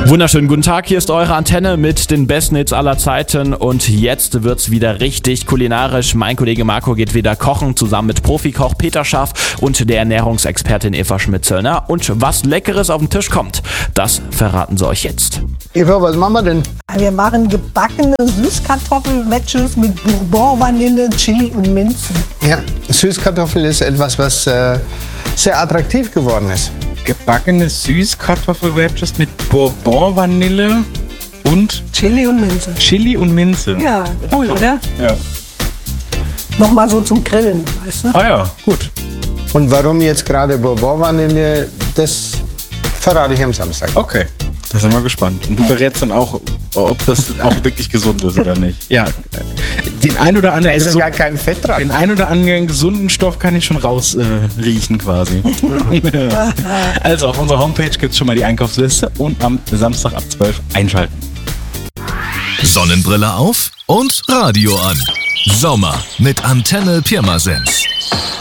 Wunderschönen guten Tag, hier ist eure Antenne mit den besten Hits aller Zeiten und jetzt wird's wieder richtig kulinarisch. Mein Kollege Marco geht wieder kochen, zusammen mit Profikoch Peter Schaff und der Ernährungsexpertin Eva Schmidt-Zöllner. Und was Leckeres auf den Tisch kommt, das verraten sie euch jetzt. Eva, was machen wir denn? Wir machen gebackene Süßkartoffel-Wedges mit Bourbon, Vanille, Chili und Minze. Ja, Süßkartoffel ist etwas, was sehr attraktiv geworden ist. Gebackene Süßkartoffel-Wedges mit Bourbon, Vanille und Chili und Minze. Chili und Minze. Ja, cool, oder? Ja. Nochmal so zum Grillen, weißt du? Ah ja, gut. Und warum jetzt gerade Bourbon Vanille, das verrate ich am Samstag. Okay, da sind wir gespannt. Und du berätst dann auch, ob das auch wirklich gesund ist oder nicht. Ja, den ein oder anderen Es ist gar kein Fett dran. den ein oder anderen gesunden Stoff kann ich schon rausriechen quasi. Also auf unserer Homepage gibt es schon mal die Einkaufsliste und am Samstag ab 12 einschalten. Sonnenbrille auf und Radio an. Sommer mit Antenne Pirmasens.